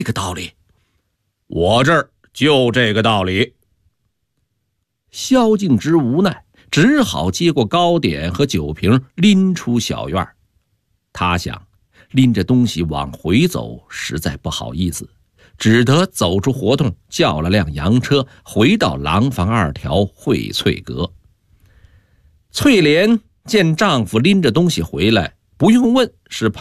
个道理？我这儿就这个道理。萧敬之无奈，只好接过糕点和酒瓶，拎出小院。他想，拎着东西往回走实在不好意思，只得走出活动，叫了辆洋车，回到廊坊2条荟翠阁。翠莲见丈夫拎着东西回来，不用问是